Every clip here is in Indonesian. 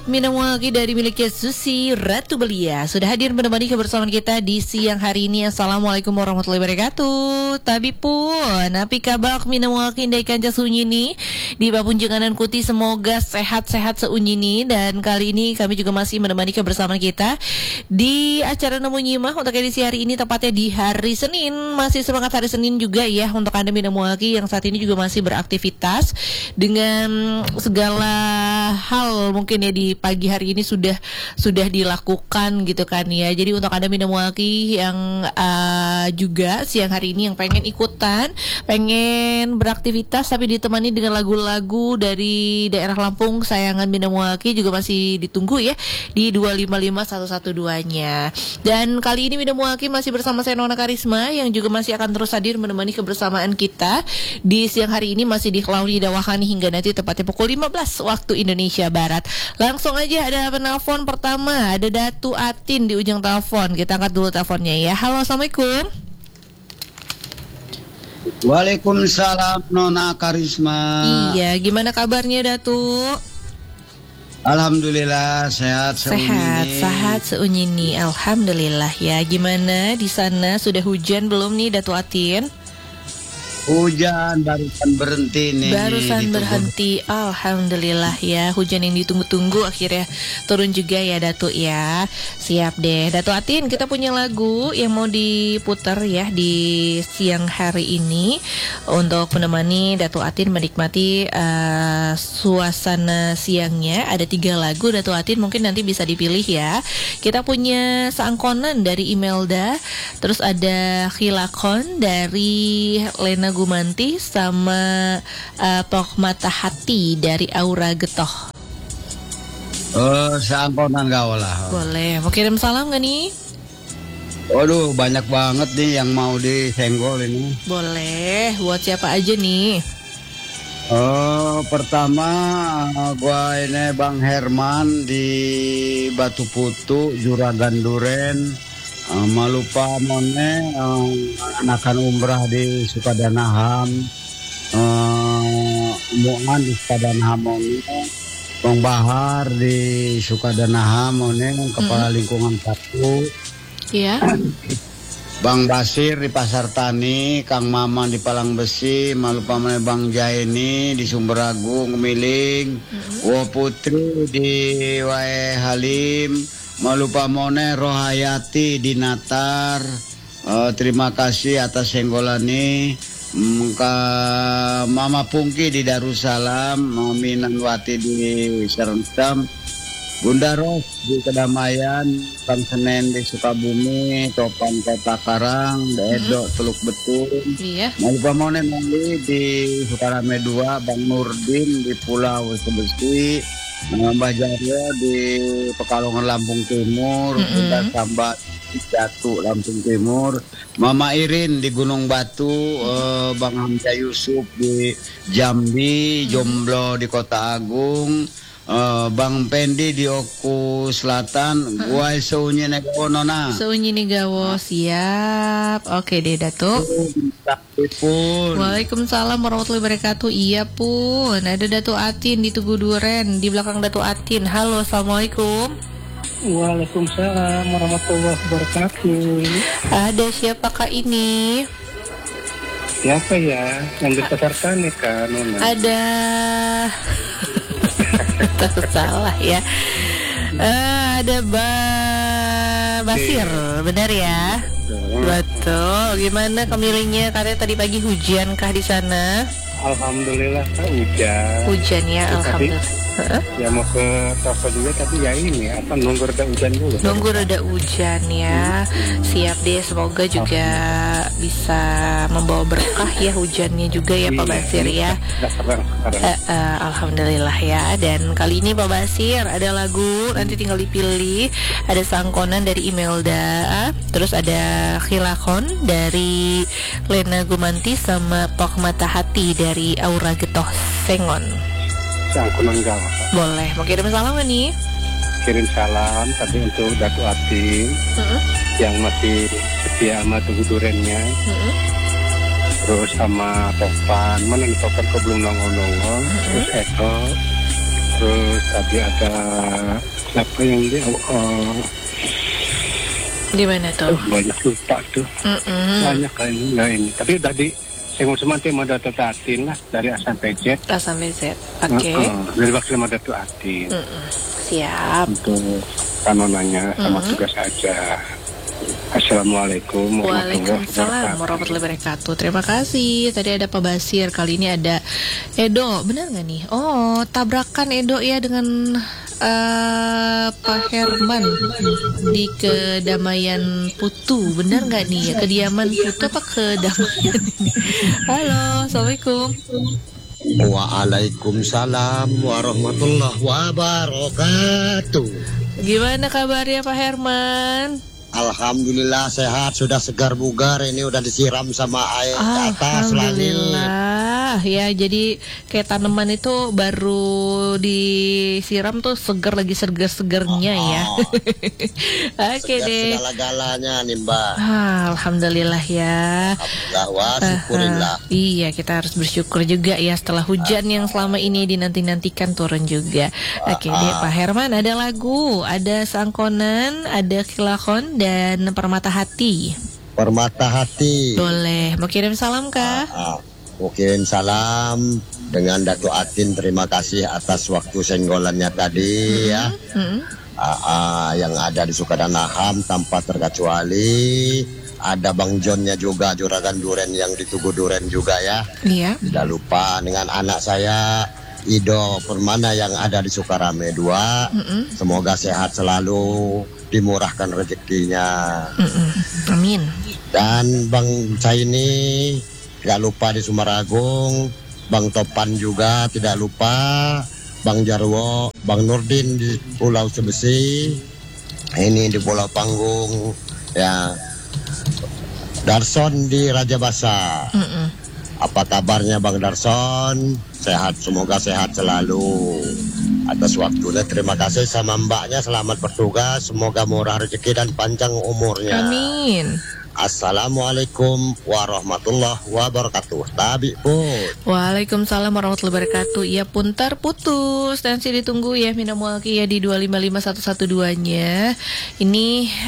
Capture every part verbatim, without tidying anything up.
Minawagi dari miliknya Susi Ratu Belia sudah hadir menemani kebersamaan kita di siang hari ini. Assalamualaikum warahmatullahi wabarakatuh. Tapi pun, napi kabak minawagi indai kanca sunyini di bapunjenganan kuti, semoga sehat-sehat seunyini. Dan kali ini kami juga masih menemani kebersamaan kita di acara Nemu Nyimah untuk edisi hari ini, tepatnya di hari Senin. Masih semangat hari Senin juga ya untuk Anda minawagi yang saat ini juga masih beraktivitas dengan segala hal mungkin ya di pagi hari ini sudah sudah dilakukan gitu kan ya. Jadi untuk Anda minawaki yang uh, juga siang hari ini yang pengen ikutan, pengen beraktivitas tapi ditemani dengan lagu-lagu dari daerah Lampung sayangan minawaki juga masih ditunggu ya di dua lima lima satu satu dua-nya. Dan kali ini minawaki masih bersama saya Nona Karisma yang juga masih akan terus hadir menemani kebersamaan kita di siang hari ini, masih di Klauni Dawahani hingga nanti tepatnya pukul lima belas waktu Indonesia Barat. Langsung aja ada penelpon pertama, ada Datu Atin di ujung telepon. Kita angkat dulu teleponnya ya. Halo, assalamualaikum. Waalaikumsalam Nona Karisma. Iya, gimana kabarnya Datu? Alhamdulillah sehat seunyini. Sehat, sehat seunyini. Alhamdulillah ya. Gimana di sana, sudah hujan belum nih Datu Atin? Hujan barusan berhenti nih. Barusan berhenti, alhamdulillah ya. Hujan yang ditunggu-tunggu akhirnya turun juga ya Datu ya. Siap deh Datu Atin, kita punya lagu yang mau diputar ya di siang hari ini untuk menemani Datu Atin menikmati uh, suasana siangnya. Ada tiga lagu Datu Atin, mungkin nanti bisa dipilih ya. Kita punya Seangkonan dari Imelda, terus ada Khilakon dari Lena Gumanti, sama uh, Pok Mata Hati dari Aura Getoh. Oh, Seangkonan gak lah. Boleh, mau kirim salam gak nih? Waduh, banyak banget nih yang mau disenggol ini. Boleh, buat siapa aja nih? Oh, pertama gua ini Bang Herman di Batu Putu, Juragan Duren. Uh, Malupa Mone, uh, anakan umrah di Sukadanaham, uh, Muan di Sukadanaham Mone, Bang Bahar di Sukadanaham Mone, Kepala mm-hmm. Lingkungan satu, yeah. Bang Basir di Pasar Tani, Kang Maman di Palang Besi, Malupa Mone Bang Jaini di Sumberagung, Miling, mm-hmm. Wo Putri di Wae Halim, Malupa Mone Rohayati di Natar. uh, Terima kasih atas senggolani. Muka Mama Pungki di Darussalam, Minanwati di Serentam, Bunda Ros di Kedamaian, Kang Senen di Sukabumi, Topan Kota Karang, Edo hmm. Teluk Betung, iya. Malupa Mone Mali di Sukarame dua, Bang Nurdin di Pulau Sebesi, Mbah Jaryo di Pekalongan Lampung Timur, mm-hmm. Bunda Sambat di Jatuh Lampung Timur, Mama Irin di Gunung Batu, uh, Bang Hamzah Yusuf di Jambi, mm-hmm. Jomblo di Kota Agung, uh, Bang Pendi di Oku Selatan, mm-hmm. gua Seunyi Negawo Nona. Seunyi Negawo, siap. Oke deh Datu. Pun. Waalaikumsalam warahmatullahi wabarakatuh. Iya pun, ada Datu Atin di Tugu Duren, di belakang Datu Atin. Halo, assalamualaikum. Waalaikumsalam warahmatullahi wabarakatuh. Ada siapakah ini? Siapa ya? Yang di Pasar Tani kan, Nona? Ada. Salah ya. Uh, ada Ba Basir, okay. Benar ya? Betul. Betul. Gimana kemilingnya? Katanya tadi pagi hujan kah di sana? Alhamdulillah Kak, hujan. Hujan ya, ya alhamdulillah. Huh? Ya mau ke toko juga tapi ya ini apa nunggu reda hujan dulu. Nunggu reda hujan ya. Hmm. Siap deh, semoga juga bisa membawa berkah ya hujannya juga ya Pak Basir ya. Uh, uh, Alhamdulillah ya. Dan kali ini Pak Basir ada lagu, nanti tinggal dipilih. Ada Seangkonan dari Imelda, terus ada Khilakon dari Lena Gumanti, sama Pok Mata Hati dari Aura Getoh Sengon. Seangkonan gawa. Boleh, mau kirim salam gak nih? Kirim salam tapi untuk Datu Atin uh-uh. yang masih setia sama Tugu Durennya, uh-uh. terus sama Topan, mana nih Topan kok belum nongol-nongol, uh-uh. terus Eko, Terus tadi ada siapa yang dia oh, Gimana tuh? oh, banyak lupa tuh. Mm-mm. Banyak kayaknya nggak ini. Tapi tadi Sengul Semanti Madatu Atin lah dari A sampai Z. A sampai Z. Oke. Uh-uh, dari Wakil Madatu Atin. Mm-mm. Siap. Untuk kanonannya sama Mm-mm. tugas saja. Assalamualaikum Waalaikumsalam warahmatullahi wabarakatuh. Terima kasih. Tadi ada Pak Basir, kali ini ada Edo. Benar nggak nih? Oh, tabrakan Edo ya dengan uh, Pak Herman di Kedamaian Putu. Benar nggak nih ya? Kediaman Putu apa Kedamaian? Halo, assalamualaikum. Waalaikumsalam warahmatullahi wabarakatuh. Gimana kabarnya Pak Herman? Alhamdulillah sehat, sudah segar bugar, ini udah disiram sama air ke atas langit. Alhamdulillah ya, jadi kayak tanaman itu baru disiram tuh segar lagi segar-segarnya Oh, ya. Oke Segar deh. segala-galanya nih Mbak. Ah, Alhamdulillah ya. Alhamdulillah wa syukurillah. Ah, iya, kita harus bersyukur juga ya setelah hujan yang selama ini dinanti-nantikan turun juga. Oke deh Pak Herman, ada lagu, ada Sangkonan, ada Kilakon dan Permata Hati. Permata hati. Boleh, mau kirim salam kah? Ah, mungkin salam dengan Datu Atin, terima kasih atas waktu senggolannya tadi ya. Mm-mm. Ah, ah, yang ada di Sukadanaham tanpa terkecuali. Ada Bang Johnnya juga, Juragan Duren yang di Tugu Duren juga ya. Iya. Tidak lupa dengan anak saya Ido Permana yang ada di Sukarame dua. Mm-mm. Semoga sehat selalu, dimurahkan rezekinya. Mm-mm. Amin. Dan Bang Caini tidak lupa di Sumaragung, Bang Topan juga tidak lupa, Bang Jarwo, Bang Nurdin di Pulau Sebesi, ini di Pulau Panggung ya, Darson di Raja Basa. Mm-mm. Apa kabarnya Bang Darson? Sehat, semoga sehat selalu. Atas waktunya terima kasih sama mbaknya, selamat bertugas, semoga murah rezeki dan panjang umurnya. Amin. Assalamualaikum warahmatullahi wabarakatuh. Tabi pun. Waalaikumsalam warahmatullahi wabarakatuh. Iya pun terputus. Nanti ditunggu ya Minam Walki ya di dua lima lima satu satu dua-nya. Ini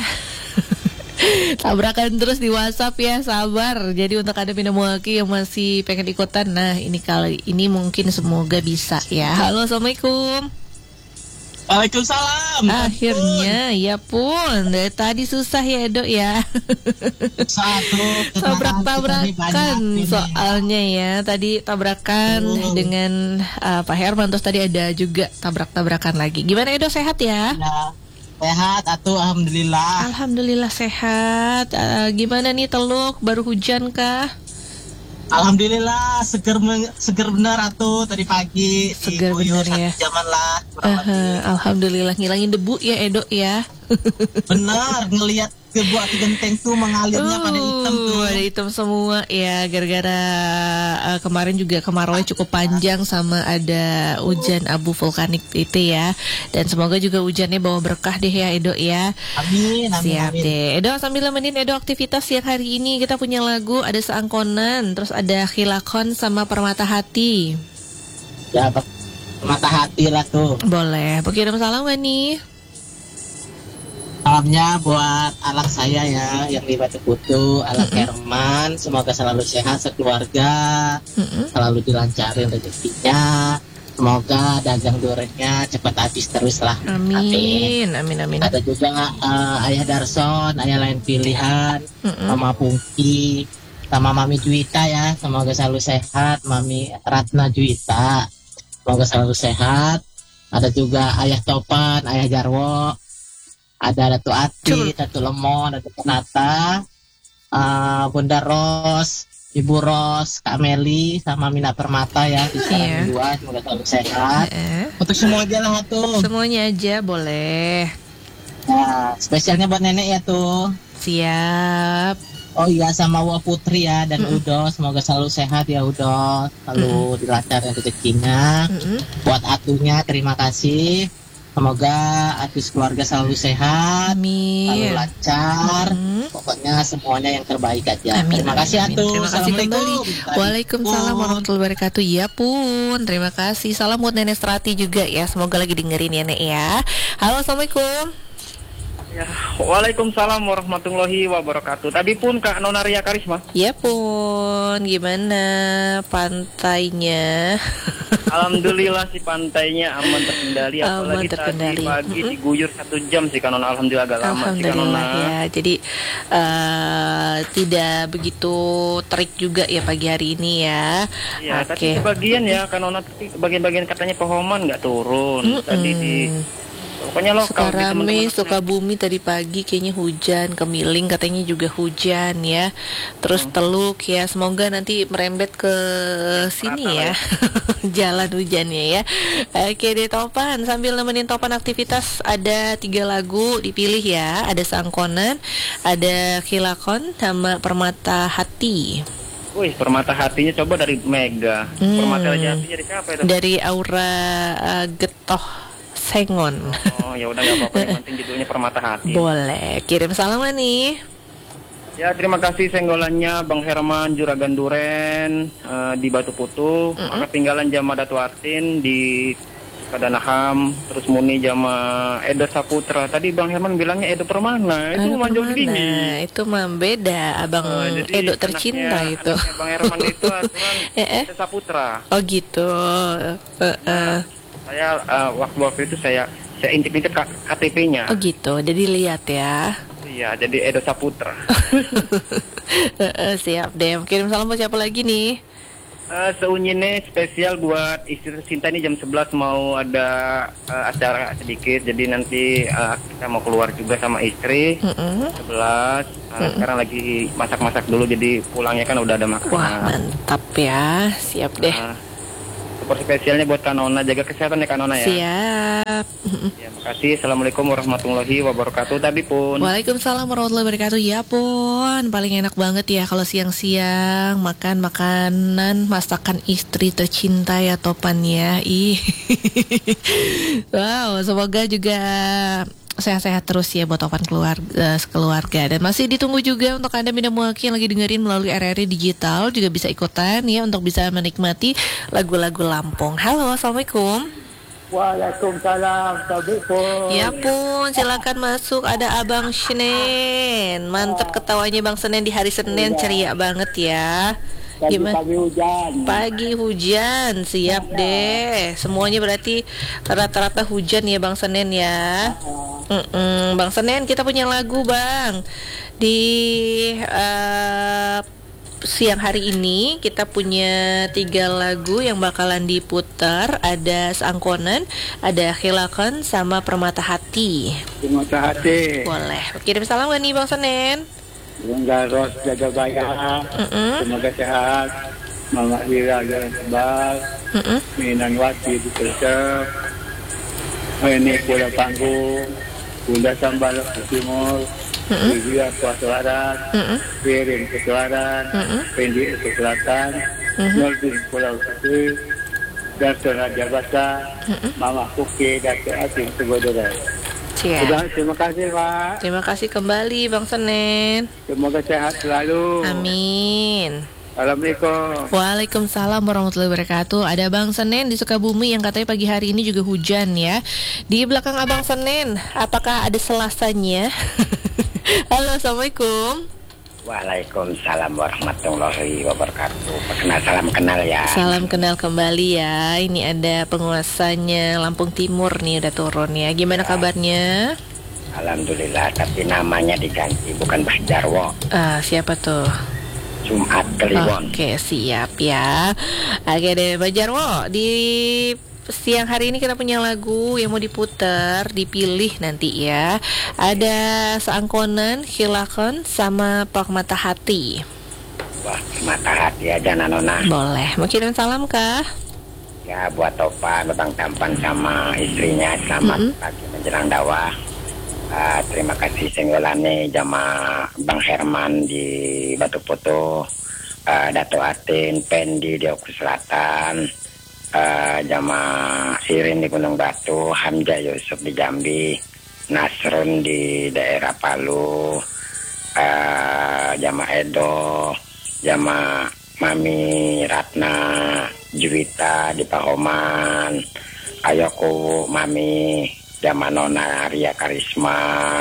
tabrakan terus di WhatsApp ya, sabar. Jadi untuk ada Minam Walki yang masih pengen ikutan, nah ini kali ini mungkin semoga bisa ya. Halo, assalamualaikum. Waalaikumsalam. Akhirnya ya pun, dari tadi susah ya Edo ya. Satu Tabrak-tabrakan soalnya ya. Tadi tabrakan Oh. dengan uh, Pak Herman, terus tadi ada juga tabrak-tabrakan lagi. Gimana Edo, sehat ya? Ya, sehat atuh alhamdulillah. Alhamdulillah sehat. Uh, gimana nih Teluk, baru hujan kah? Alhamdulillah seger men- seger benar atuh tadi pagi. Seger diguyur bener ya. satu jaman lah. kurang Uh, lebih. Alhamdulillah ngilangin debu ya Edo ya. Benar ngelihat debu ati genteng tuh mengalirnya pada hitam tuh. Uh, ada hitam semua ya, gara-gara uh, kemarin juga kemarauannya cukup panjang sama ada hujan abu vulkanik itu ya. Dan semoga juga hujannya bawa berkah deh ya Edo ya. Amin, amin, Siap amin. deh Edo, sambil nemenin Edo aktivitas yang hari ini kita punya lagu, ada Seangkonan, terus ada Khilakon sama Permata Hati. Ya, mata hati lah tuh. Boleh, mau kirim salam gak nih? Salamnya buat anak saya ya yang di Batu Putu, anak Herman, semoga selalu sehat sekeluarga, Mm-mm. selalu dilancarin rezekinya, semoga dagang durennya cepat habis terus lah. Amin, amin, amin. Ada juga eh, Ayah Darson, Ayah Lain Pilihan, Mm-mm. Mama Pungki, sama Mami Juwita ya, semoga selalu sehat. Mami Ratna Juwita, semoga selalu sehat. Ada juga Ayah Topan, Ayah Jarwo, ada Datu Ati, Datu Lemon, Datu Penata, uh, Bunda Ros, Ibu Ros, Kak Meli, sama Mina Permata ya di Iya. sekarang dua, semoga selalu sehat. Eh, Untuk semua aja lah tuh. semuanya aja boleh. Nah, spesialnya buat nenek ya tuh. Siap. Oh iya, sama Wa Putri ya dan Udo, semoga selalu sehat ya Udo, selalu dilancarkan rezekinya. Mm-mm. Buat atunya terima kasih. Semoga artis keluarga selalu sehat, selalu Amin. lancar. Hmm. Pokoknya semuanya yang terbaik aja. Amin, Terima kasih amin, amin. Atu. Terima kasih kembali. Assalamualaikum. Waalaikumsalam warahmatullahi wabarakatuh. Ya pun, terima kasih. Salam buat Nenek Strati juga ya. Semoga lagi dengerin ya Nek ya. Halo, assalamualaikum. Ya, Waalaikumsalam warahmatullahi wabarakatuh. Tadi pun Kak Nona Ria Karisma. Ya pun, gimana pantainya? Alhamdulillah si pantainya aman terkendali. Aman Apalagi terkendali. tadi pagi Mm-mm. diguyur satu jam sih Kak Nona. Alhamdulillah agak lama sih Kak Alhamdulillah Nona. ya. Jadi eh, tidak begitu terik juga ya pagi hari ini ya. Ya, Oke. tapi sebagian ya Kak Nona, tapi bagian-bagian katanya Pahoman nggak turun. Tadi di pokoknya lokal di Sukarame, teman-teman. Sukabumi tadi pagi kayaknya hujan, Kemiling katanya juga hujan ya. Terus Hmm. Teluk ya, semoga nanti merembet ke sini ya. Jalan hujannya ya. Oke deh Topan, sambil nemenin Topan aktivitas ada tiga lagu dipilih ya. Ada Sangkonan, ada Khilakon, sama Permata Hati. Wih, permata hatinya coba dari Mega. Hmm. Permata hati dari siapa itu? Dari Aura uh, Getoh Sengon. Oh, ya udah nggak apa-apa. Yang penting judulnya Permata Hati. Boleh, kirim salam nih. Ya, terima kasih senggolannya Bang Herman Juragan Duren eh, di Batu Putu, ketinggalan Jama Datu Artin di Kadanaham, terus Muni Jama Edo Saputra. Tadi Bang Herman bilangnya Edo Permana, itu Aduh, Manjol kemana? Dingin. Itu mah beda, Abang Oh, jadi Edo anaknya- tercinta itu. anaknya Bang Herman itu aturan Eh, eh. Edo Saputra. Oh gitu. Eh, eh. Saya eh, waktu-waktu itu saya saya intip-intip K- K T P-nya. Oh gitu. Jadi lihat ya. Iya, jadi Edo Saputra. Eh, eh, siap deh. Kirim salam buat siapa lagi nih? Uh, seunyine spesial buat istri tercinta ini jam sebelas mau ada uh, acara sedikit, jadi nanti uh, kita mau keluar juga sama istri. Mm-mm. sebelas uh, sekarang lagi masak-masak dulu, jadi pulangnya kan udah ada Wah makanan. mantap ya. Siap deh. Uh, super spesialnya buat Kanona, jaga kesehatan ya Kanona ya. Siap. Mm-mm. Ya, makasih. Assalamualaikum warahmatullahi wabarakatuh. Tadi pun. Waalaikumsalam warahmatullahi wabarakatuh. Ya pun, paling enak banget ya kalau siang-siang makan makanan masakan istri tercinta ya Topan ya. Ih. Wow, semoga juga sehat-sehat terus ya buat Topan keluarga, sekeluarga. Dan masih ditunggu juga untuk Anda Mina Muaki yang lagi dengerin melalui R R I Digital juga bisa ikutan ya untuk bisa menikmati lagu-lagu Lampung. Halo, assalamualaikum. Waalaikumsalam, Tabi pun. Ya pun, silakan masuk. Ada Abang Senen. Mantap ketawanya Bang Senen di hari Senin, ceria banget ya. Gimana? Pagi hujan. Pagi hujan, siap deh. Semuanya berarti rata-rata hujan ya Bang Senen ya. Mm-mm. Bang Senen, kita punya lagu Bang. Di uh, siang hari ini kita punya tiga lagu yang bakalan diputar. Ada Sangkonan, ada Khilakon, sama Permata Hati. Permata hati. Boleh. Kirim salam gak nih Bang Senen? Bunda Ros jaga bayar. Mm-mm. Semoga sehat. Mama Ira jalan sebal. Mm-mm. Minang Wati di Persep. Ini Pulau Panggung. Bunda Sambal ke Timur. Dia Kuasa Barat. Mm-mm. Piring ke Selatan. Mm-mm. Pendi ke Selatan. Nordin Pulau Satu. Dato' Raja Basa. Mama Kuki Dato' Ating Segodora. Siap. Sudah, terima kasih Pak. Terima kasih kembali Bang Senen. Semoga sehat selalu. Amin. Assalamualaikum. Waalaikumsalam warahmatullahi wabarakatuh. Ada Bang Senen di Sukabumi yang katanya pagi hari ini juga hujan ya. Di belakang Abang Senen, apakah ada selasanya? Halo, assalamualaikum. Waalaikumsalam warahmatullahi wabarakatuh. Kenal salam kenal ya. Salam kenal kembali ya. Ini ada penguasanya Lampung Timur nih udah turun ya. Gimana kabarnya? Alhamdulillah, tapi namanya diganti, bukan Mbah Jarwo. Ah, siapa tuh? Jumat Kliwon. Oke, siap ya. Oke deh, Pak Jarwo. Di siang hari ini kita punya lagu yang mau diputar, dipilih nanti ya. Ada Sangkonan, Khilakon, sama Permata Hati. Wah, mata hati aja Nanona. Boleh. Mau kirim salam kah? Ya, buat Topan, Bang Tampan sama istrinya. Selamat Mm-mm. pagi menjelang dakwah. Ah, terima kasih senggolannya sama Bang Herman di Batu Putu. Ah, Dato' Atin, Pendi di Oku Selatan. uh, jamaah Sirin di Gunung Batu, Hamzah Yusuf di Jambi, Nasrun di daerah Palu, uh, jamaah Edo, jamaah Mami Ratna Juwita di Pahoman, Ayoko Mami, jamaah Nona Arya Karisma,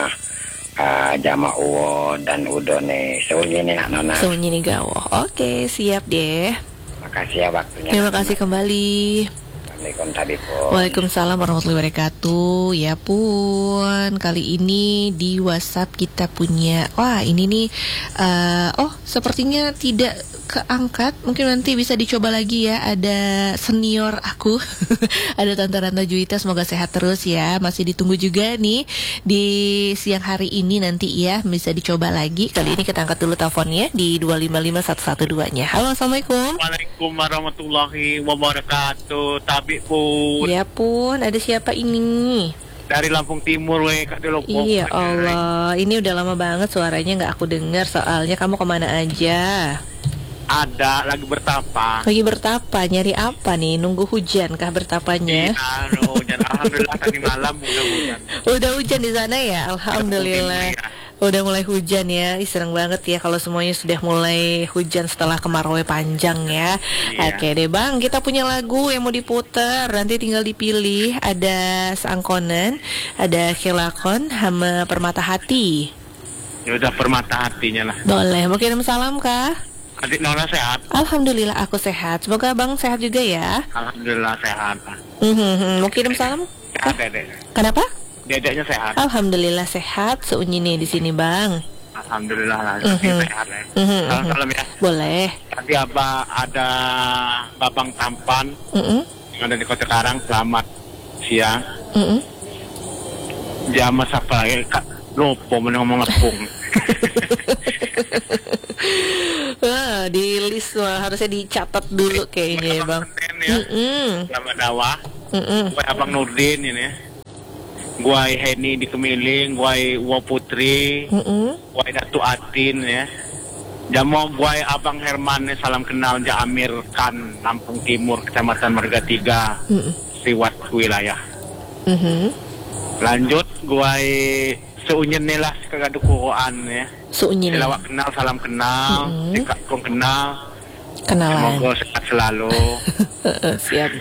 uh, jamaah Uwo dan Udone. Seunyi nih nak Nona. Seunyi nih gawo. Oke, siap deh. Makasih ya waktunya. Terima kasih kembali. Assalamualaikum Tabipun. Waalaikumsalam warahmatullahi wabarakatuh. Ya pun, kali ini di WhatsApp kita punya, wah ini nih, uh, oh sepertinya tidak keangkat. Mungkin nanti bisa dicoba lagi ya. Ada senior aku, ada Tante Ranta Juwita. Semoga sehat terus ya. Masih ditunggu juga nih di siang hari ini nanti ya. Bisa dicoba lagi. Kali ini kita angkat dulu teleponnya di dua lima lima satu satu dua nya. Halo, assalamualaikum. Waalaikumsalam warahmatullahi wabarakatuh. Tabi pun. Ya pun, ada siapa ini? Dari Lampung Timur we Kak Delopok. Iya Allah, ini udah lama banget suaranya nggak aku dengar. Soalnya kamu kemana aja? Ada lagi bertapa. Lagi bertapa, nyari apa nih? Nunggu hujan kah bertapanya? Iya, hujan. Alhamdulillah tadi malam udah hujan. Udah hujan di sana ya, alhamdulillah. Udah mulai hujan ya. Ih, seneng banget ya kalau semuanya sudah mulai hujan setelah kemarau panjang ya. Iya. Oke deh Bang, kita punya lagu yang mau diputer. Nanti tinggal dipilih. Ada Seangkonen, ada Khilakon, sama Permata Hati. Ya udah Permata Hatinya lah. Boleh, mau kirim salam kah? Adik Nona sehat? Alhamdulillah aku sehat. Semoga Bang sehat juga ya. Alhamdulillah sehat. Mm-hmm. Mau kirim salam? Sehat, Dedek. Kenapa? Dedeknya sehat. Alhamdulillah sehat. Seunyi nih di sini Bang. Alhamdulillah lah, Mhm. sehat ya. Mhm, Salam mhm. salam ya. Boleh. Tadi apa ada Babang Tampan Mm-mm. yang ada di Kota Karang. Selamat siang. Mm-mm. Jam apa lagi? Kak Lopo ngomong ngepung. Wah, di list wah, harusnya dicatat dulu kayaknya ya Bang. Ya. Mm-mm. Selamat dakwah. Mm-mm. Gue Abang Nurdin ini. Gue Heni di Kemiling, gue Wo Putri, Mm-mm. gue Datu Atin ya. Jamo gue Abang Herman, salam kenal Ja Amir Kan, Lampung Timur, Kecamatan Marga Tiga, Mm-mm. Siwat wilayah. Mhm. Lanjut gue seunyen nih lah kegadukuan ya. Seunyi nih. Silawak kenal, salam kenal, Mm-mm. Dika kong kenal. Kenalan. Semoga sehat selalu. Siap.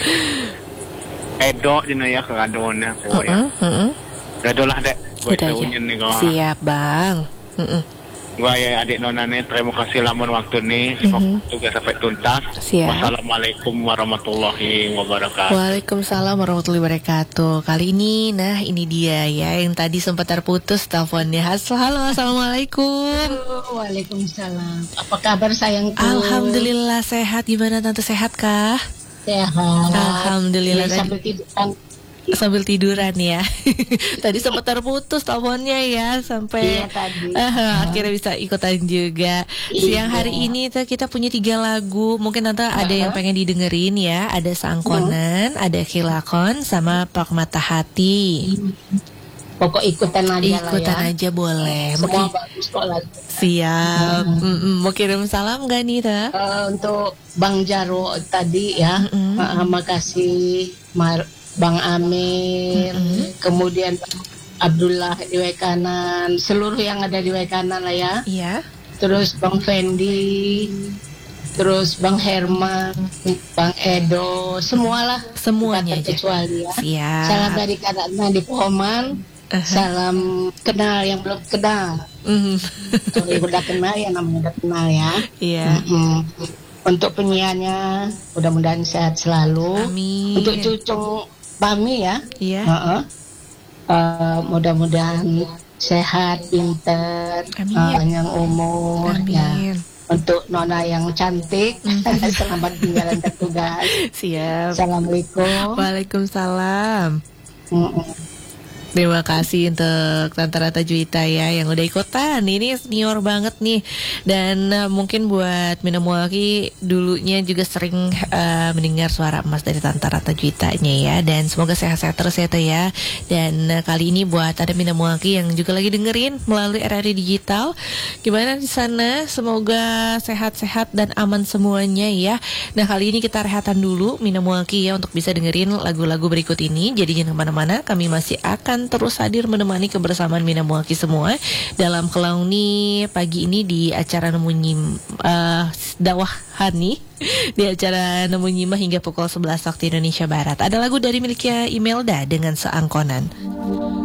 Edo dina ya kegaduannya. Oh ya. Mm-mm. Mm-mm. Gado lah dek. Gue Udah aja. seunyen nih kawan. Siap Bang. Mm-mm. Gua ya adik nona nih, terima kasih lamun waktu nih, semoga Mhm. juga sampai tuntas. Siap. Wassalamualaikum warahmatullahi wabarakatuh. Waalaikumsalam warahmatullahi wabarakatuh. Kali ini, nah ini dia ya yang tadi sempat terputus teleponnya. Halo, assalamualaikum. Waalaikumsalam. Apa kabar sayangku? Alhamdulillah sehat. Gimana tante, sehat kah? Sehat. Alhamdulillah. Ya, Tadi sambil tidur kan. sambil tiduran ya. Tadi sempat terputus teleponnya ya sampai Iya, tadi. Ah, akhirnya bisa ikutan juga. Siang hari ini tuh kita punya tiga lagu. Mungkin tante ada yang pengen didengerin ya. Ada Seangkonen, ada Khilakon, sama Permata Hati. Pokok ikutan aja Ikutan lah ya. aja boleh. Mau Semua ki- bagus kok lagi. Siap. Mm-mm. Mau kirim salam gak nih ta? Eh, untuk Bang Jaro tadi ya, Mm-mm. eh, makasih Mar- Bang Amir, kemudian Abdullah di Wekanan, seluruh yang ada di Wekanan lah ya. Iya. Terus Bang Fendi, terus Bang Herman, Bang Edo, semualah. Semuanya Kata aja. kecuali ya. Siap. Salam dari Karena di Pohoman. Uh-huh. Salam kenal yang belum kenal. Mhm. Kalau yang udah kenal ya namanya udah kenal ya. Iya. Mm-mm. Untuk penyiarnya mudah-mudahan sehat selalu. Amin. Untuk cucung Pami ya. Iya. Uh-uh. Uh, mudah-mudahan sehat, pinter, Amin. uh, panjang umur ya. Amin. Untuk Nona yang cantik, selamat tinggalan bertugas. Siap. Assalamualaikum. Waalaikumsalam. Mm-mm. Terima kasih untuk Tante Rata Juwita ya yang udah ikutan. Ini senior banget nih. Dan uh, mungkin buat Minamwaki dulunya juga sering uh, mendengar suara emas dari Tante Rata Juwitanya ya. Dan semoga sehat-sehat terus ya Teh ya. Dan uh, kali ini buat ada Minamwaki yang juga lagi dengerin melalui R R I Digital. Gimana di sana? Semoga sehat-sehat dan aman semuanya ya. Nah kali ini kita rehatan dulu Minamwaki ya untuk bisa dengerin lagu-lagu berikut ini. Jadi jangan kemana-mana, kami masih akan terus hadir menemani kebersamaan Minamwaki semua dalam Kelauni pagi ini di acara Nemu Nyim, uh, Dakwah Hani di acara Nemu Nyimah hingga pukul sebelas waktu Indonesia Barat. Ada lagu dari miliknya Imelda dengan Seangkonan.